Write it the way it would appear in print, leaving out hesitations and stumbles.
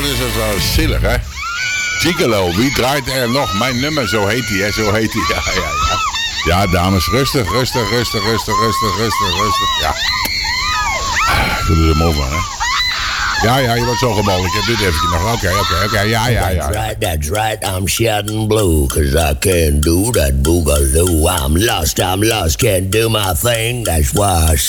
wat is dat wel zielig, hè? Gigolo, wie draait er nog? Mijn nummer, zo heet hij, hè? Zo heet hij, ja. Ja, dames, rustig. Ja. Ik doe er hem over, hè? Ja, je wordt zo gebald. Ik heb dit even nog. Oké. Ja. That's right, I'm shouting blue, 'cause I can't do that boogaloo. I'm lost, can't do my thing. That's why I